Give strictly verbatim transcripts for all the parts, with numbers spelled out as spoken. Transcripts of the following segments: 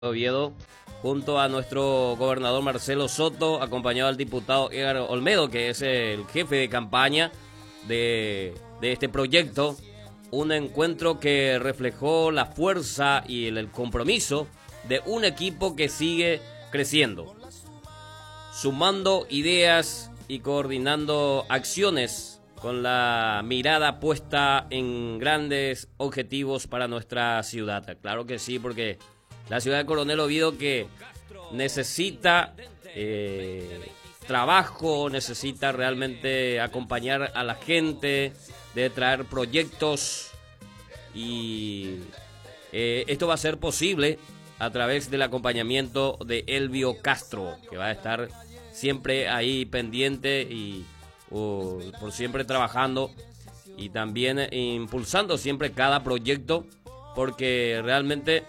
Oviedo, junto a nuestro gobernador Marcelo Soto, acompañado al diputado Edgar Olmedo, que es el jefe de campaña de, de este proyecto. Un encuentro que reflejó la fuerza y el, el compromiso de un equipo que sigue creciendo, sumando ideas y coordinando acciones con la mirada puesta en grandes objetivos para nuestra ciudad. Claro que sí, porque la ciudad de Coronel Oviedo, que necesita eh, trabajo, necesita realmente acompañar a la gente, de traer proyectos, y eh, esto va a ser posible a través del acompañamiento de Elvio Castro, que va a estar siempre ahí pendiente y uh, por siempre trabajando y también eh, impulsando siempre cada proyecto, porque realmente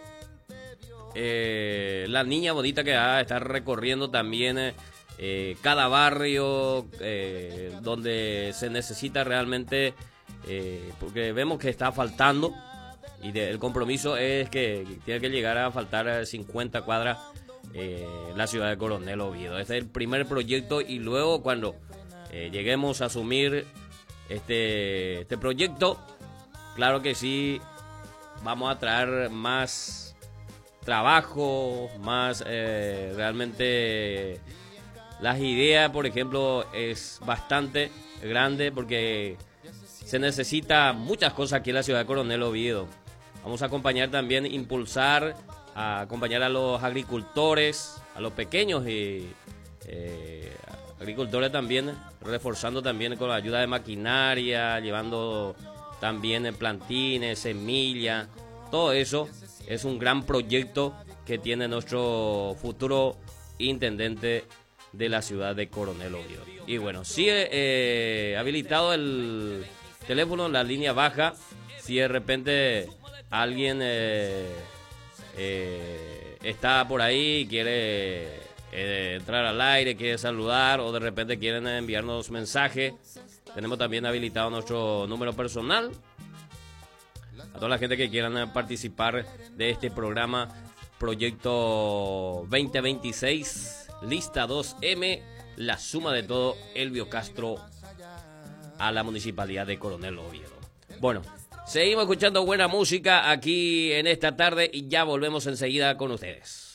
Eh, la niña bonita que va a estar recorriendo también eh, eh, cada barrio eh, donde se necesita realmente, eh, porque vemos que está faltando, y de, el compromiso es que tiene que llegar a faltar cincuenta cuadras eh, la ciudad de Coronel Oviedo. Este es el primer proyecto, y luego cuando eh, lleguemos a asumir este, este proyecto, claro que sí, vamos a traer más trabajo, más eh, realmente las ideas, por ejemplo, es bastante grande, porque se necesita muchas cosas aquí en la ciudad de Coronel Oviedo. Vamos a acompañar también, impulsar, a acompañar a los agricultores, a los pequeños y eh, agricultores también, reforzando también con la ayuda de maquinaria, llevando también plantines, semillas, todo eso. Es un gran proyecto que tiene nuestro futuro intendente de la ciudad de Coronel Oviedo. Y bueno, sigue eh, habilitado el teléfono, la línea baja, si de repente alguien eh, eh, está por ahí y quiere eh, entrar al aire, quiere saludar, o de repente quieren enviarnos mensaje. Tenemos también habilitado nuestro número personal. A toda la gente que quieran participar de este programa, Proyecto veinte veintiséis, Lista dos eme, la suma de todo, Elvio Castro a la Municipalidad de Coronel Oviedo. Bueno, seguimos escuchando buena música aquí en esta tarde y ya volvemos enseguida con ustedes.